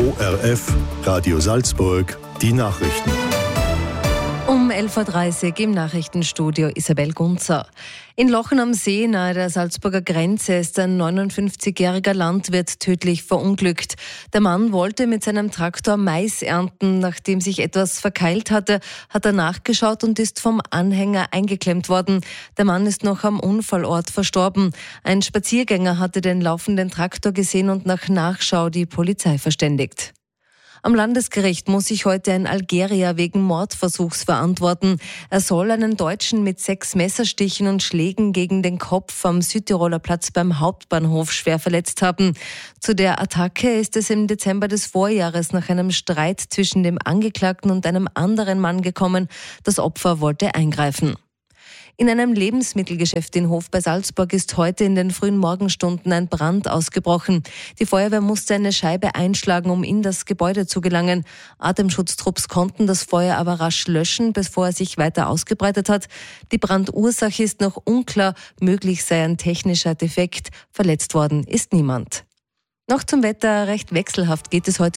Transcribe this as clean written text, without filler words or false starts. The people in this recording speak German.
ORF, Radio Salzburg, die Nachrichten. Um 11.30 Uhr im Nachrichtenstudio Isabel Gunzer. In Lochen am See nahe der Salzburger Grenze ist ein 59-jähriger Landwirt tödlich verunglückt. Der Mann wollte mit seinem Traktor Mais ernten. Nachdem sich etwas verkeilt hatte, hat er nachgeschaut und ist vom Anhänger eingeklemmt worden. Der Mann ist noch am Unfallort verstorben. Ein Spaziergänger hatte den laufenden Traktor gesehen und nach Nachschau die Polizei verständigt. Am Landesgericht muss sich heute ein Algerier wegen Mordversuchs verantworten. Er soll einen Deutschen mit 6 Messerstichen und Schlägen gegen den Kopf am Südtiroler Platz beim Hauptbahnhof schwer verletzt haben. Zu der Attacke ist es im Dezember des Vorjahres nach einem Streit zwischen dem Angeklagten und einem anderen Mann gekommen. Das Opfer wollte eingreifen. In einem Lebensmittelgeschäft in Hof bei Salzburg ist heute in den frühen Morgenstunden ein Brand ausgebrochen. Die Feuerwehr musste eine Scheibe einschlagen, um in das Gebäude zu gelangen. Atemschutztrupps konnten das Feuer aber rasch löschen, bevor es sich weiter ausgebreitet hat. Die Brandursache ist noch unklar. Möglich sei ein technischer Defekt. Verletzt worden ist niemand. Noch zum Wetter. Recht wechselhaft geht es heute